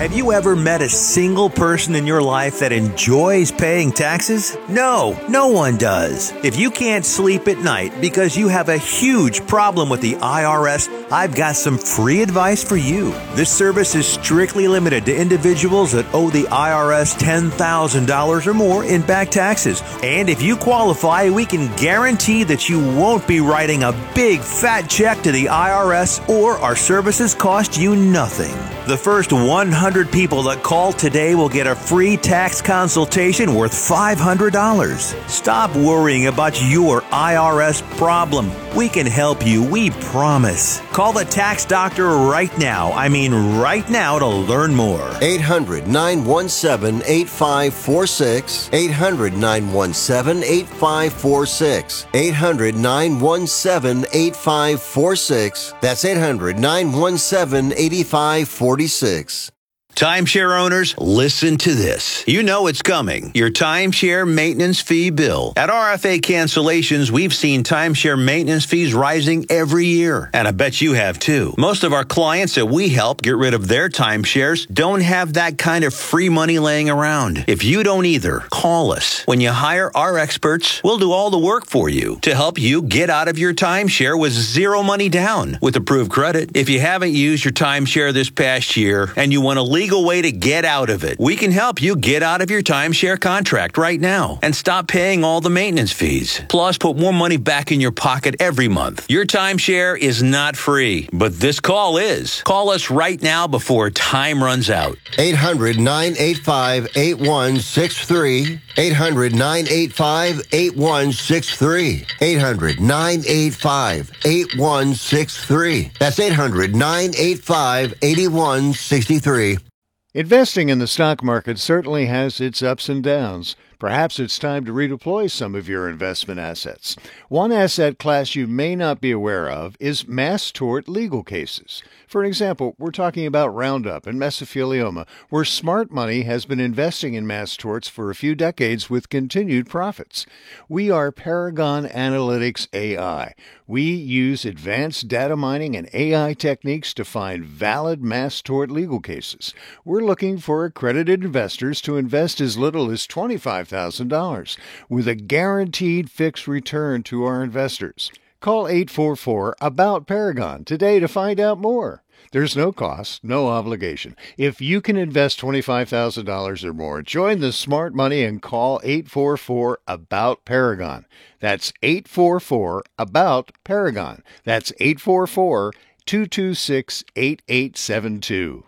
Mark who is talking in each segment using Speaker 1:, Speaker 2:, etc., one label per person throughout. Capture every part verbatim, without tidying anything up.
Speaker 1: Have you ever met a single person in your life that enjoys paying taxes? No, no one does. If you can't sleep at night because you have a huge problem with the I R S, I've got some free advice for you. This service is strictly limited to individuals that owe the I R S ten thousand dollars or more in back taxes. And if you qualify, we can guarantee that you won't be writing a big fat check to the I R S, or our services cost you nothing. The first one hundred people that call today will get a free tax consultation worth five hundred dollars. Stop worrying about your I R S problem. We can help you, we promise. Call the tax doctor right now. I mean right now to learn more.
Speaker 2: eight hundred, nine one seven, eight five four six. eight hundred, nine one seven, eight five four six. eight hundred, nine one seven, eight five four six. That's eight hundred, nine one seven, eight five four six.
Speaker 1: Timeshare owners, listen to this. You know it's coming. Your timeshare maintenance fee bill. At R F A Cancellations, we've seen timeshare maintenance fees rising every year. And I bet you have too. Most of our clients that we help get rid of their timeshares don't have that kind of free money laying around. If you don't either, call us. When you hire our experts, we'll do all the work for you to help you get out of your timeshare with zero money down with approved credit. If you haven't used your timeshare this past year and you want to leave legal way to get out of it, we can help you get out of your timeshare contract right now and stop paying all the maintenance fees. Plus, put more money back in your pocket every month. Your timeshare is not free, but this call is. Call us right now before time runs out.
Speaker 2: eight hundred, nine eight five, eight one six three. eight hundred, nine eight five, eight one six three. eight hundred, nine eight five, eight one six three. That's eight hundred, nine eight five, eight one six three.
Speaker 3: Investing in the stock market certainly has its ups and downs. Perhaps it's time to redeploy some of your investment assets. One asset class you may not be aware of is mass tort legal cases. For example, we're talking about Roundup and mesothelioma, where smart money has been investing in mass torts for a few decades with continued profits. We are Paragon Analytics A I. We use advanced data mining and A I techniques to find valid mass tort legal cases. We're looking for accredited investors to invest as little as twenty-five thousand dollars with a guaranteed fixed return to our investors. Call eight four four, ABOUT Paragon today to find out more. There's no cost, no obligation. If you can invest twenty-five thousand dollars or more, join the smart money and call eight four four, ABOUT Paragon. That's eight four four, ABOUT Paragon. That's eight four four, two two six, eight eight seven two.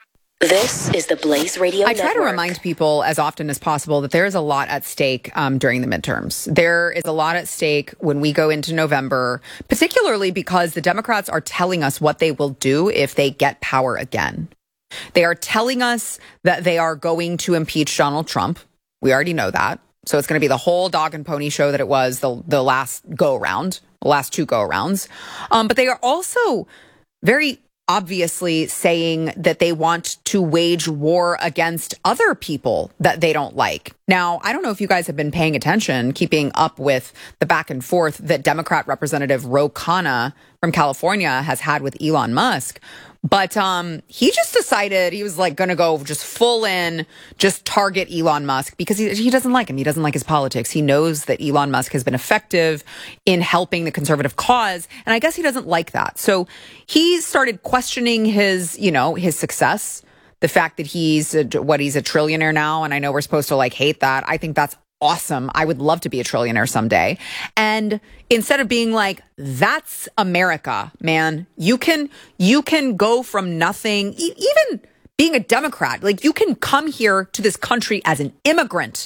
Speaker 4: This is the Blaze Radio
Speaker 5: I try
Speaker 4: Network.
Speaker 5: to remind people as often as possible that there is a lot at stake um, during the midterms. There is a lot at stake when we go into November, particularly because the Democrats are telling us what they will do if they get power again. They are telling us that they are going to impeach Donald Trump. We already know that. So it's going to be the whole dog and pony show that it was the, the last go-around, the last two go-arounds. Um, but they are also very obviously saying that they want to wage war against other people that they don't like. Now, I don't know if you guys have been paying attention, keeping up with the back and forth that Democrat Representative Ro Khanna from California has had with Elon Musk. But um, he just decided he was like going to go just full in, just target Elon Musk because he, he doesn't like him. He doesn't like his politics. He knows that Elon Musk has been effective in helping the conservative cause. And I guess he doesn't like that. So he started questioning his, you know, his success, the fact that he's a, what he's a trillionaire now. And I know we're supposed to like hate that. I think that's awesome. I would love to be a trillionaire someday. And instead of being like, that's America, man, you can, you can go from nothing, e- even being a Democrat, like you can come here to this country as an immigrant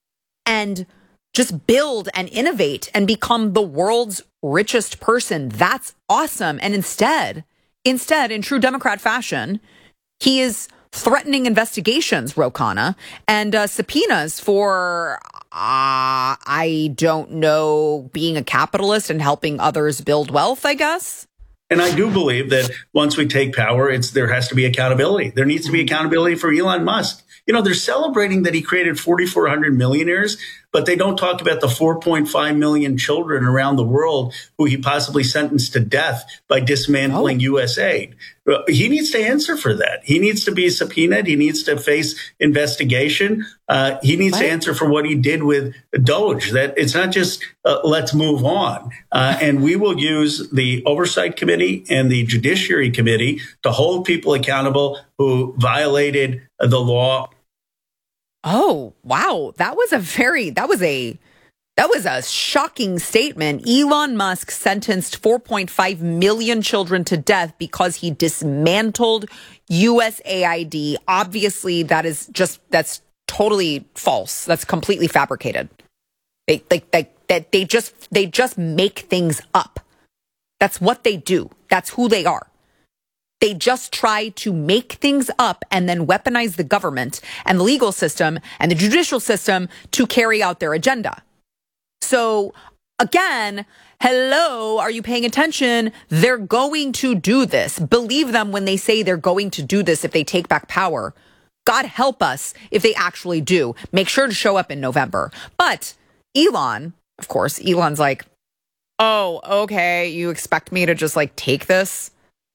Speaker 5: and just build and innovate and become the world's richest person. That's awesome. And instead, instead, in true Democrat fashion, he is threatening investigations, Ro Khanna, and uh, subpoenas for, uh, I don't know, being a capitalist and helping others build wealth, I guess.
Speaker 6: And I do believe that once we take power, it's there has to be accountability. There needs to be accountability for Elon Musk. You know, they're celebrating that he created forty-four hundred millionaires. but they don't talk about the four point five million children around the world who he possibly sentenced to death by dismantling oh. U S aid. He needs to answer for that. He needs to be subpoenaed. He needs to face investigation. Uh, he needs what? to answer for what he did with Doge. That it's not just uh, let's move on. Uh, and we will use the Oversight Committee and the Judiciary Committee to hold people accountable who violated the law.
Speaker 5: Oh, wow. That was a very, that was a, that was a shocking statement. Elon Musk sentenced four point five million children to death because he dismantled U S A I D. Obviously, that is just, that's totally false. That's completely fabricated. They, like, they, that they just, they just make things up. That's what they do. That's who they are. They just try to make things up and then weaponize the government and the legal system and the judicial system to carry out their agenda. So again, hello, are you paying attention? They're going to do this. Believe them when they say they're going to do this if they take back power. God help us if they actually do. Make sure to show up in November. But Elon, of course, Elon's like, oh, okay, you expect me to just like take this?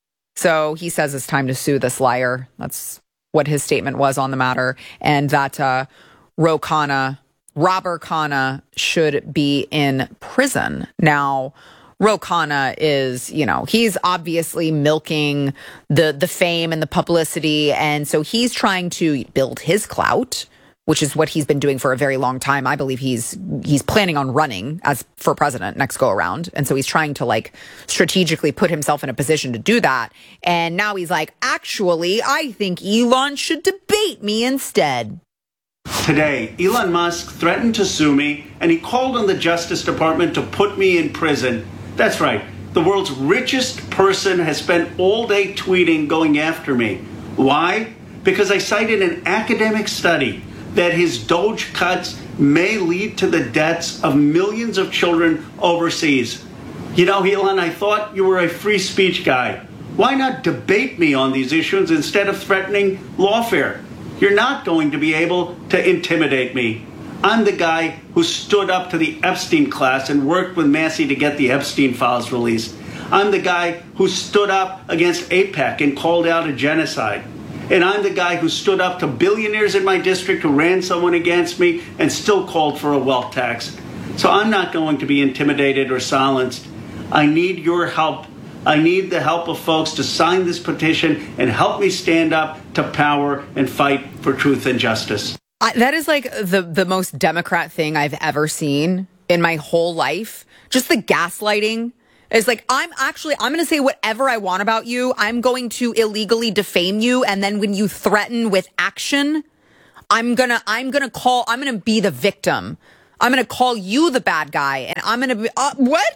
Speaker 5: So he says it's time to sue this liar. That's what his statement was on the matter. And that uh, Ro Khanna, Robert Khanna should be in prison. Now, Ro Khanna is, you know, he's obviously milking the, the fame and the publicity. And so he's trying to build his clout, which is what he's been doing for a very long time. I believe he's he's planning on running as for president next go around. And so he's trying to like strategically put himself in a position to do that. And now he's like, actually, I think Elon should debate me instead.
Speaker 7: Today, Elon Musk threatened to sue me, and he called on the Justice Department to put me in prison. That's right. The world's richest person has spent all day tweeting going after me. Why? Because I cited an academic study that his Doge cuts may lead to the deaths of millions of children overseas. You know, Elon, I thought you were a free speech guy. Why not debate me on these issues instead of threatening lawfare? You're not going to be able to intimidate me. I'm the guy who stood up to the Epstein class and worked with Massey to get the Epstein files released. I'm the guy who stood up against AIPAC and called out a genocide. And I'm the guy who stood up to billionaires in my district who ran someone against me and still called for a wealth tax. So I'm not going to be intimidated or silenced. I need your help. I need the help of folks to sign this petition and help me stand up to power and fight for truth and justice.
Speaker 5: I, that is like the, the most Democrat thing I've ever seen in my whole life. Just the gaslighting. It's like, I'm actually, I'm going to say whatever I want about you. I'm going to illegally defame you. And then when you threaten with action, I'm going to, I'm going to call, I'm going to be the victim. I'm going to call you the bad guy. And I'm going to be, uh, what?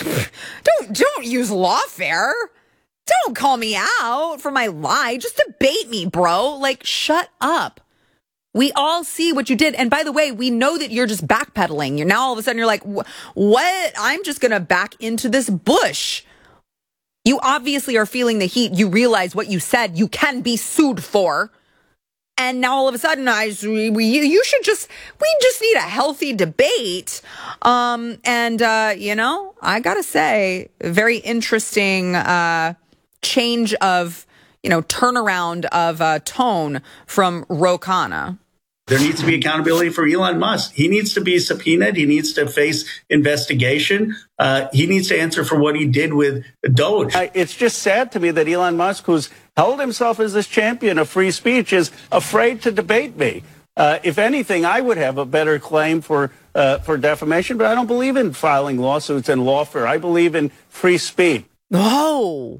Speaker 5: don't, don't use lawfare. Don't call me out for my lie. Just debate me, bro. Like, shut up. We all see what you did. And by the way, we know that you're just backpedaling. You're now all of a sudden you're like, what? I'm just going to back into this bush. You obviously are feeling the heat. You realize what you said you can be sued for. And now all of a sudden, I we, we you should just, we just need a healthy debate. Um, and, uh, you know, I got to say, very interesting uh, change of, you know, turnaround of uh, tone from Ro Khanna.
Speaker 6: There needs to be accountability for Elon Musk. He needs to be subpoenaed. He needs to face investigation. Uh, he needs to answer for what he did with Doge.
Speaker 7: I, it's just sad to me that Elon Musk, who's held himself as this champion of free speech, is afraid to debate me. Uh, if anything, I would have a better claim for uh, for defamation, but I don't believe in filing lawsuits and lawfare. I believe in free speech.
Speaker 5: Oh.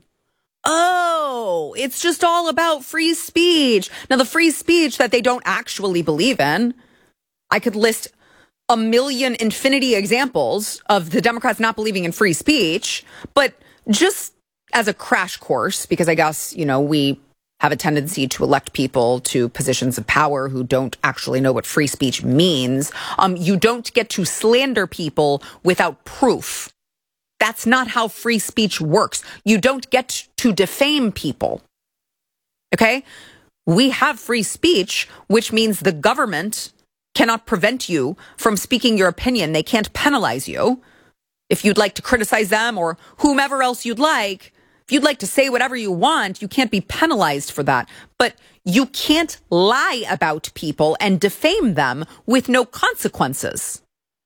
Speaker 5: Oh, it's just all about free speech. Now, the free speech that they don't actually believe in, I could list a million infinity examples of the Democrats not believing in free speech, but just as a crash course, because I guess, you know, we have a tendency to elect people to positions of power who don't actually know what free speech means. Um, you don't get to slander people without proof. That's not how free speech works. You don't get to defame people. Okay? We have free speech, which means the government cannot prevent you from speaking your opinion. They can't penalize you. If you'd like to criticize them or whomever else you'd like, if you'd like to say whatever you want, you can't be penalized for that. But you can't lie about people and defame them with no consequences.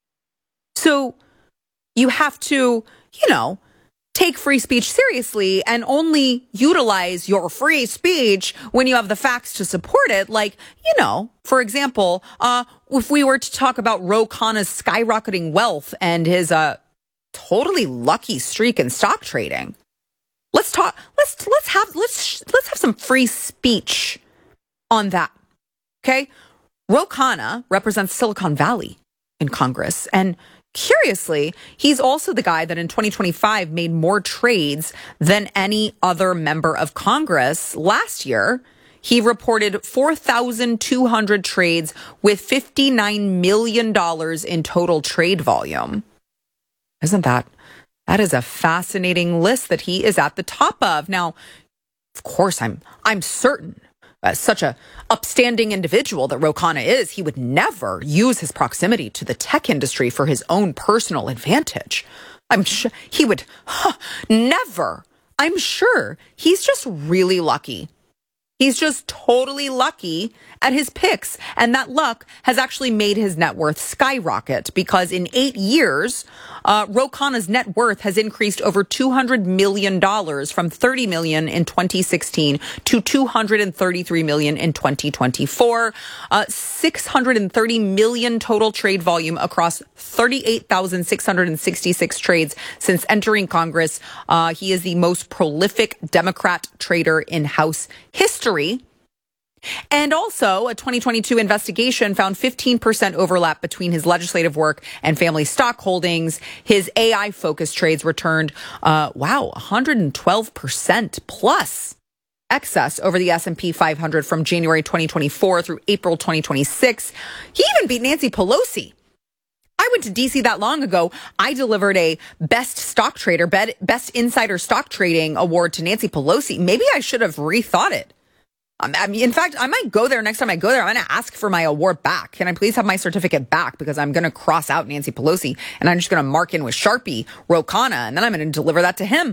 Speaker 5: So you have to, you know, take free speech seriously and only utilize your free speech when you have the facts to support it. Like, you know, for example, uh, if we were to talk about Ro Khanna's skyrocketing wealth and his uh, totally lucky streak in stock trading, let's talk. Let's let's have let's let's have some free speech on that. Okay, Ro Khanna represents Silicon Valley in Congress, and curiously, he's also the guy that in twenty twenty-five made more trades than any other member of Congress last year. He reported four thousand two hundred trades with fifty-nine million dollars in total trade volume. Isn't that, that is a fascinating list that he is at the top of. Now, of course, I'm, I'm certain, as such a upstanding individual that Ro Khanna is, he would never use his proximity to the tech industry for his own personal advantage. I'm sure he would huh, never. I'm sure he's just really lucky. He's just totally lucky at his picks. And that luck has actually made his net worth skyrocket because in eight years, uh, Ro Khanna's net worth has increased over two hundred million dollars from thirty million dollars in twenty sixteen to two hundred thirty-three million dollars in twenty twenty-four. Uh, six hundred thirty million dollars total trade volume across thirty-eight thousand six hundred sixty-six trades since entering Congress. Uh, he is the most prolific Democrat trader in House history. And also, a twenty twenty-two investigation found fifteen percent overlap between his legislative work and family stock holdings. His A I-focused trades returned, uh, wow, one hundred twelve percent plus excess over the S and P five hundred from January twenty twenty-four through April twenty twenty-six. He even beat Nancy Pelosi. I went to D C that long ago. I delivered a best stock trader, best insider stock trading award to Nancy Pelosi. Maybe I should have rethought it. I mean, in fact, I might go there next time I go there. I'm going to ask for my award back. Can I please have my certificate back? Because I'm going to cross out Nancy Pelosi and I'm just going to mark in with Sharpie Ro Khanna, and then I'm going to deliver that to him.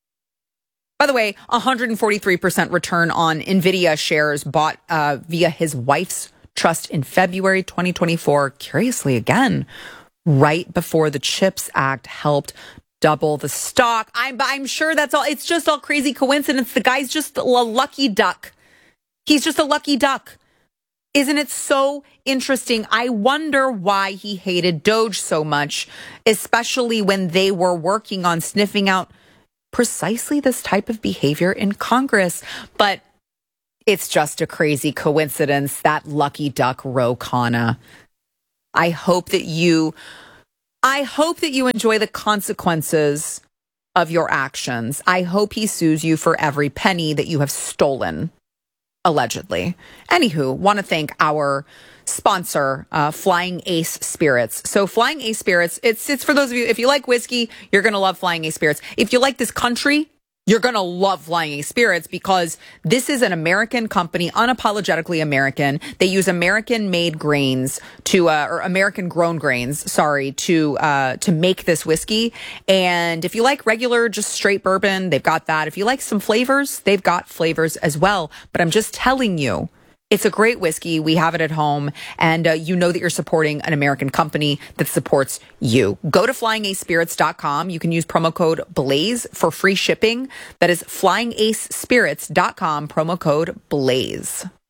Speaker 5: By the way, one hundred forty-three percent return on NVIDIA shares bought uh, via his wife's trust in February twenty twenty-four. Curiously, again, right before the CHIPS Act helped double the stock. I'm, I'm sure that's all. It's just all crazy coincidence. The guy's just a lucky duck. He's just a lucky duck. Isn't it so interesting? I wonder why he hated Doge so much, especially when they were working on sniffing out precisely this type of behavior in Congress. But it's just a crazy coincidence, that lucky duck Ro Khanna. I hope that you, I hope that you enjoy the consequences of your actions. I hope he sues you for every penny that you have stolen. Allegedly. Anywho, want to thank our sponsor, uh, Flying Ace Spirits. So Flying Ace Spirits, it's it's for those of you, if you like whiskey, you're going to love Flying Ace Spirits. If you like this country, you're going to love Flying Ace Spirits because this is an American company, unapologetically American. They use American-made grains to, uh, or American-grown grains, sorry, to uh, to make this whiskey. And if you like regular, just straight bourbon, they've got that. If you like some flavors, they've got flavors as well. But I'm just telling you, it's a great whiskey. We have it at home. And uh, you know that you're supporting an American company that supports you. Go to flying ace spirits dot com. You can use promo code BLAZE for free shipping. That is flying ace spirits dot com, promo code BLAZE.